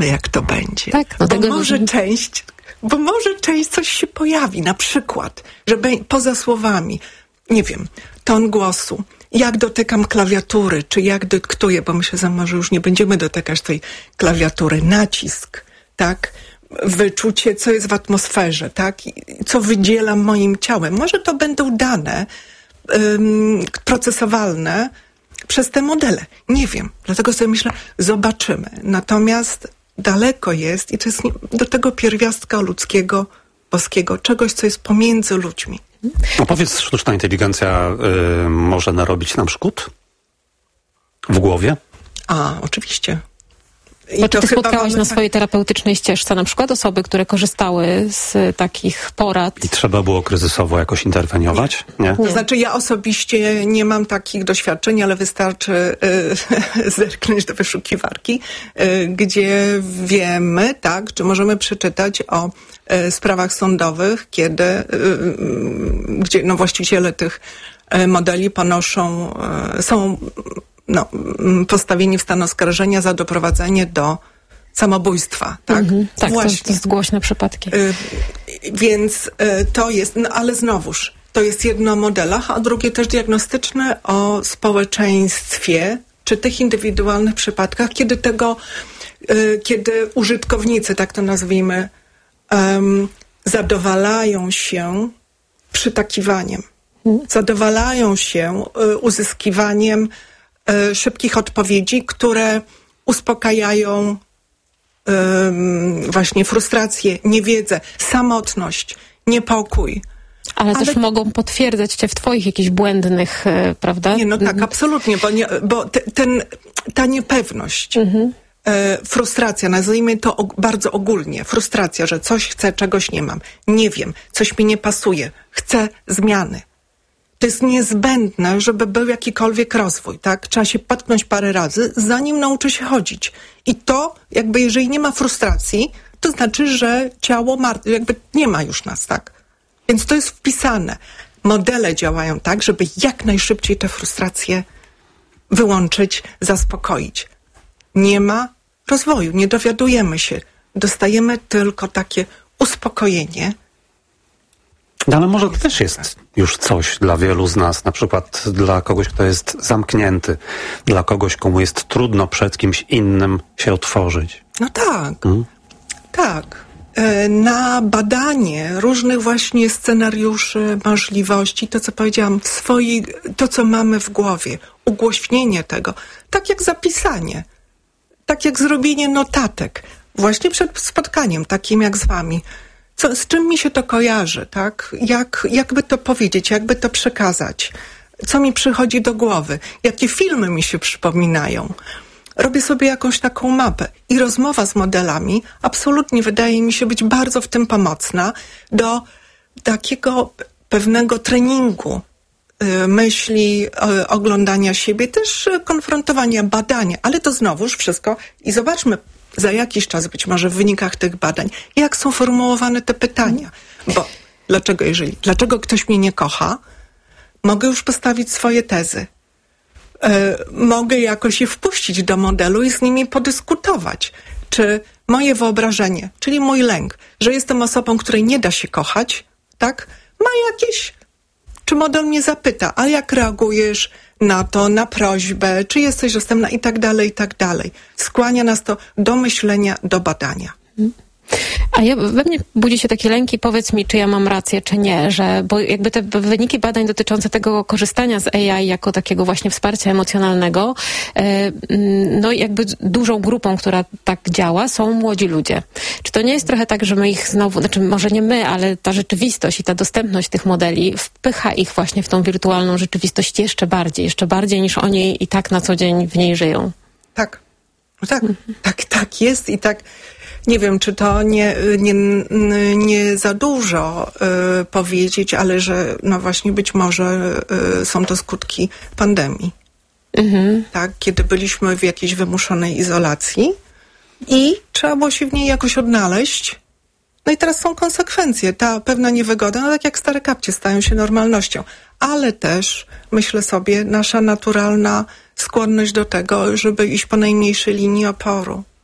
zobaczymy, jak to będzie. Tak, no Bo może część coś się pojawi, na przykład, że poza słowami, nie wiem, ton głosu, jak dotykam klawiatury, czy jak dyktuję, bo my się może już nie będziemy dotykać tej klawiatury, nacisk, tak? Wyczucie, co jest w atmosferze, tak? Co wydzielam moim ciałem. Może to będą dane procesowalne przez te modele. Nie wiem. Dlatego sobie myślę, zobaczymy. Natomiast daleko jest i to jest do tego pierwiastka ludzkiego, boskiego, czegoś, co jest pomiędzy ludźmi. A powiedz, sztuczna inteligencja może narobić nam szkód? W głowie? Oczywiście. Czy ty spotkałaś na swojej terapeutycznej ścieżce na przykład osoby, które korzystały z takich porad? I trzeba było kryzysowo jakoś interweniować? Nie? To znaczy ja osobiście nie mam takich doświadczeń, ale wystarczy zerknąć do wyszukiwarki, gdzie wiemy, tak, czy możemy przeczytać o sprawach sądowych, gdzie właściciele tych modeli są postawieni w stan oskarżenia za doprowadzenie do samobójstwa, tak? Tak, właśnie. To jest głośne przypadki. Więc to jest, ale znowuż, to jest jedno o modelach, a drugie też diagnostyczne o społeczeństwie, czy tych indywidualnych przypadkach, kiedy użytkownicy, tak to nazwijmy, zadowalają się przytakiwaniem. Zadowalają się uzyskiwaniem szybkich odpowiedzi, które uspokajają właśnie frustrację, niewiedzę, samotność, niepokój. Ale też mogą potwierdzać cię w twoich jakichś błędnych, prawda? Nie, tak, absolutnie, bo ta niepewność, frustracja, nazwijmy to bardzo ogólnie, frustracja, że coś chcę, czegoś nie mam, nie wiem, coś mi nie pasuje, chcę zmiany. To jest niezbędne, żeby był jakikolwiek rozwój, tak? Trzeba się potknąć parę razy, zanim nauczy się chodzić. I to, jeżeli nie ma frustracji, to znaczy, że ciało nie ma już nas, tak? Więc to jest wpisane. Modele działają tak, żeby jak najszybciej te frustracje wyłączyć, zaspokoić. Nie ma rozwoju, nie dowiadujemy się. Dostajemy tylko takie uspokojenie. No ale może to też jest już coś dla wielu z nas, na przykład dla kogoś, kto jest zamknięty, dla kogoś, komu jest trudno przed kimś innym się otworzyć. No tak, tak. Na badanie różnych właśnie scenariuszy, możliwości, to co powiedziałam, to co mamy w głowie, ugłośnienie tego, tak jak zapisanie, tak jak zrobienie notatek, właśnie przed spotkaniem, takim jak z wami. Z czym mi się to kojarzy, tak? Jakby to powiedzieć, jakby to przekazać? Co mi przychodzi do głowy? Jakie filmy mi się przypominają? Robię sobie jakąś taką mapę i rozmowa z modelami absolutnie wydaje mi się być bardzo w tym pomocna do takiego pewnego treningu myśli, oglądania siebie, też konfrontowania, badania, ale to znowuż wszystko i zobaczmy za jakiś czas być może w wynikach tych badań, jak są formułowane te pytania. Bo dlaczego ktoś mnie nie kocha? Mogę już postawić swoje tezy. Mogę jakoś je wpuścić do modelu i z nimi podyskutować. Czy moje wyobrażenie, czyli mój lęk, że jestem osobą, której nie da się kochać, tak? Ma jakieś... Czy model mnie zapyta, a jak reagujesz na to, na prośbę, czy jesteś dostępna i tak dalej, i tak dalej. Skłania nas to do myślenia, do badania. A we mnie budzi się takie lęki, powiedz mi, czy ja mam rację, czy nie, bo jakby te wyniki badań dotyczące tego korzystania z AI jako takiego właśnie wsparcia emocjonalnego, no jakby dużą grupą, która tak działa, są młodzi ludzie. Czy to nie jest trochę tak, że my ich znowu, znaczy może nie my, ale ta rzeczywistość i ta dostępność tych modeli wpycha ich właśnie w tą wirtualną rzeczywistość jeszcze bardziej niż oni i tak na co dzień w niej żyją? Tak, tak jest i tak... Nie wiem, czy to nie za dużo powiedzieć, ale że no właśnie być może są to skutki pandemii. Tak, kiedy byliśmy w jakiejś wymuszonej izolacji i trzeba było się w niej jakoś odnaleźć. No i teraz są konsekwencje. Ta pewna niewygoda, no tak jak stare kapcie, stają się normalnością. Ale też, myślę sobie, nasza naturalna skłonność do tego, żeby iść po najmniejszej linii oporu.